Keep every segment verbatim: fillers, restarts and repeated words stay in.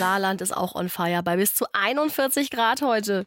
Saarland ist auch on fire bei bis zu einundvierzig Grad heute.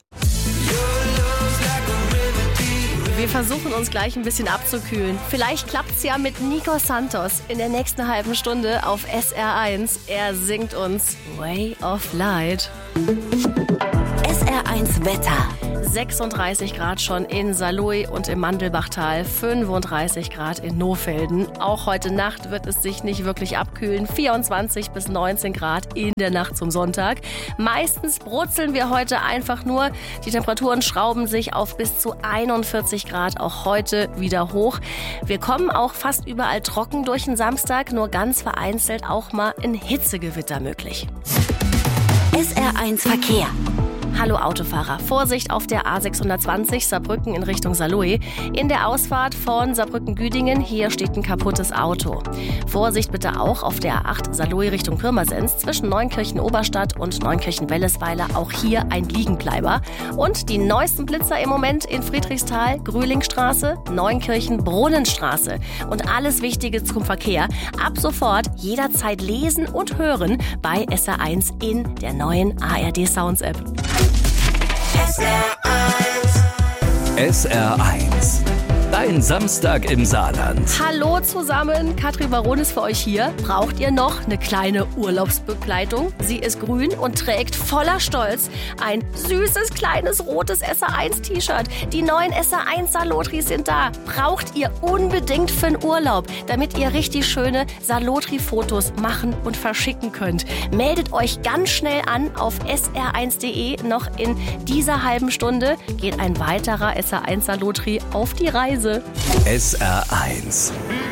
Wir versuchen uns gleich ein bisschen abzukühlen. Vielleicht klappt's ja mit Nico Santos in der nächsten halben Stunde auf S R eins. Er singt uns Way of Light. S R eins Wetter. sechsunddreißig Grad schon in Saarlouis und im Mandelbachtal, fünfunddreißig Grad in Nohfelden. Auch heute Nacht wird es sich nicht wirklich abkühlen. vierundzwanzig bis neunzehn Grad in der Nacht zum Sonntag. Meistens brutzeln wir heute einfach nur. Die Temperaturen schrauben sich auf bis zu einundvierzig Grad auch heute wieder hoch. Wir kommen auch fast überall trocken durch den Samstag, nur ganz vereinzelt auch mal ein Hitzegewitter möglich. S R eins Verkehr. Hallo Autofahrer, Vorsicht auf der A sechshundertzwanzig Saarbrücken in Richtung Saarlouis. In der Ausfahrt von Saarbrücken-Güdingen, hier steht ein kaputtes Auto. Vorsicht bitte auch auf der A acht Saarlouis Richtung Pirmasens zwischen Neunkirchen-Oberstadt und Neunkirchen-Wellesweiler, auch hier ein Liegenbleiber. Und die neuesten Blitzer im Moment in Friedrichsthal, Grühlingstraße, Neunkirchen-Brunnenstraße. Und alles Wichtige zum Verkehr ab sofort jederzeit lesen und hören bei S R eins in der neuen A R D Sounds App. S R eins. S R eins. Dein Samstag im Saarland. Hallo zusammen, Katrin Baron ist für euch hier. Braucht ihr noch eine kleine Urlaubsbegleitung? Sie ist grün und trägt voller Stolz ein süßes, kleines, rotes S R eins T-Shirt. Die neuen S R eins Salotris sind da. Braucht ihr unbedingt für den Urlaub, damit ihr richtig schöne Salotri-Fotos machen und verschicken könnt. Meldet euch ganz schnell an auf S R eins punkt de. Noch in dieser halben Stunde geht ein weiterer S R eins Salotri auf die Reise. S R eins.